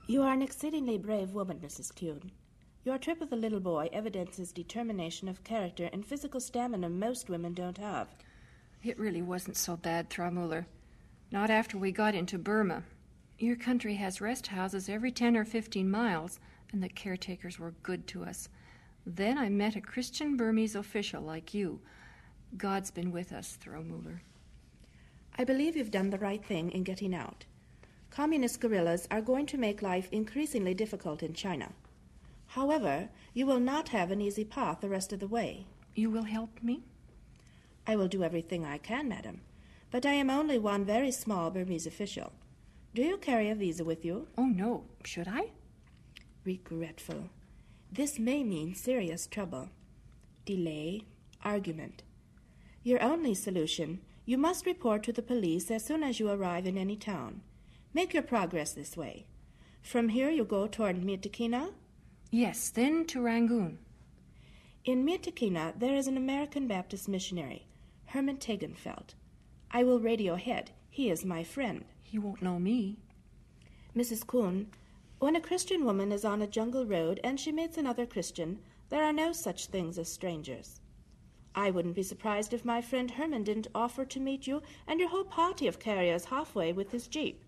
You are an exceedingly brave woman, Mrs. Kuhn. Your trip with the little boy evidences determination of character and physical stamina most women don't have. It really wasn't so bad, Frau Müller. Not after we got into Burma. Your country has rest houses every 10 or 15 miles, and the caretakers were good to us. Then I met a Christian Burmese official like you. God's been with us, Frau Müller. I believe you've done the right thing in getting out. Communist guerrillas are going to make life increasingly difficult in China. However, you will not have an easy path the rest of the way. You will help me? I will do everything I can, madam, but I am only one very small Burmese official. Do you carry a visa with you? Oh, no. Should I? Regretful. This may mean serious trouble. Delay, argument. Your only solution, you must report to the police as soon as you arrive in any town. Make your progress this way. From here you go toward Mirtakina? Yes, then to Rangoon. In Mirtakina there is an American Baptist missionary, Herman Tegenfeld. I will radio ahead. He is my friend. He won't know me. Mrs. Kuhn, when a Christian woman is on a jungle road and she meets another Christian, there are no such things as strangers. I wouldn't be surprised if my friend Herman didn't offer to meet you and your whole party of carriers halfway with his jeep.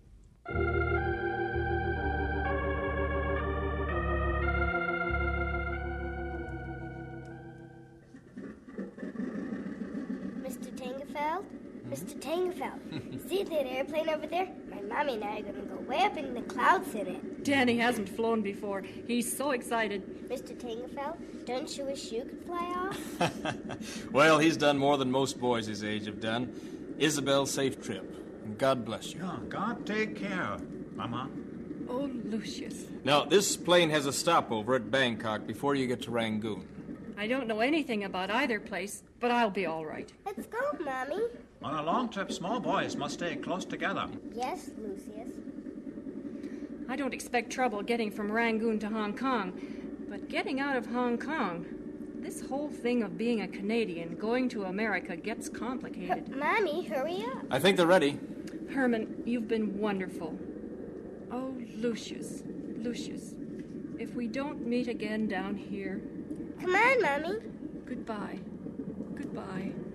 Mr. Tangerfeld? Mr. Tangerfeld, see that airplane over there? My mommy and I are going to go way up in the clouds in it. Danny hasn't flown before. He's so excited. Mr. Tangerfeld, don't you wish you could fly off? Well, he's done more than most boys his age have done. Isabel, safe trip. And God bless you. Yeah, God take care, Mama. Oh, Lucius. Now, this plane has a stopover at Bangkok before you get to Rangoon. I don't know anything about either place, but I'll be all right. Let's go, Mommy. On a long trip, small boys must stay close together. Yes, Lucius. I don't expect trouble getting from Rangoon to Hong Kong, but getting out of Hong Kong, this whole thing of being a Canadian going to America gets complicated. Mommy, hurry up. I think they're ready. Herman, you've been wonderful. Oh, Lucius, if we don't meet again down here... Come on, Mommy. Goodbye.